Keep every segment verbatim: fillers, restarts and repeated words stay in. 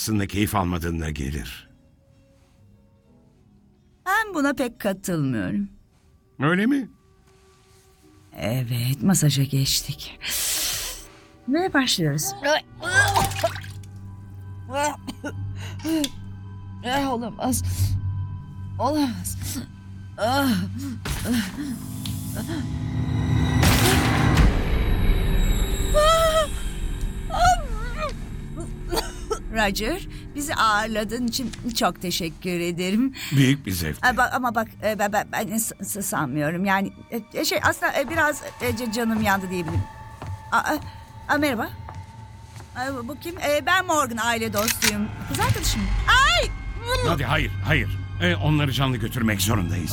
aslında keyif almadığına gelir. Ben buna pek katılmıyorum. Öyle mi? Evet, masaja geçtik. Ve başlıyoruz. Eh, olamaz. Olamaz. Ah. Roger, bizi ağırladığın için çok teşekkür ederim. Büyük bir zevk. Ama bak, ama bak e, ben, ben, ben s- s- sanmıyorum. Yani e, şey aslında e, biraz e, c- canım yandı diyebilirim. Aa, aa, merhaba. Aa, bu kim? E, ben Morgan, aile dostuyum. Kız arkadaşım. Ay! Hadi hayır, hayır. Ee, onları canlı götürmek zorundayız.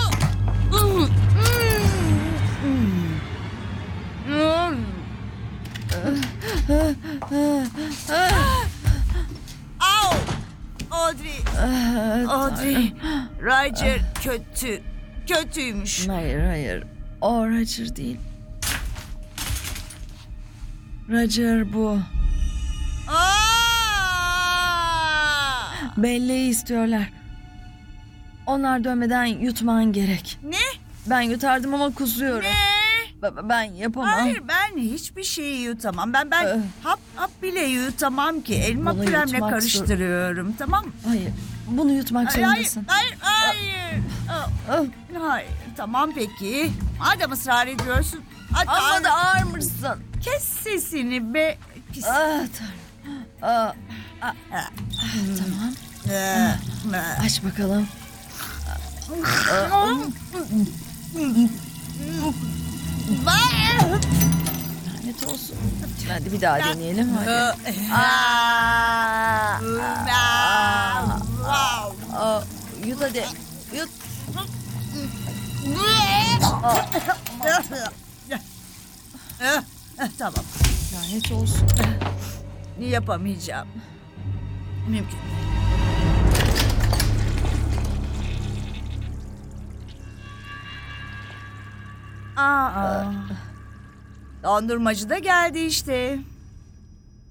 Au! Audrey. Audrey. Roger kötü. Kötüymüş. Hayır hayır. O Roger değil. Roger bu. Aa! Belleği istiyorlar. Onlar dönmeden yutman gerek. Ne? Ben yutardım ama kusuyorum. Ne? Ba- Ben yapamam. Hayır, ben hiçbir şeyi yutamam. Ben ben Ee. hap hap bile yutamam ki. Elma Bunu püremle yutmak karıştırıyorum. Tamam mı? Hayır. Bunu yutmak Hayır, hayır, zorundasın. hayır, hayır. Aa, Ah, Hayır, tamam peki. Madem ısrar ediyorsun. Hadi Amma da ağır- ağır mısın? Kes sesini be. Pis. Ah tanrım. Ah, ah, ah, tamam. Ee, Aç bakalım. Lanet olsun. Hadi bir daha deneyelim. Hadi. Aa, wow. Aa, yut hadi. Yut. Tamam. Lanet olsun. Yapamayacağım. Mümkün değil. Aa. Dondurmacı da geldi işte.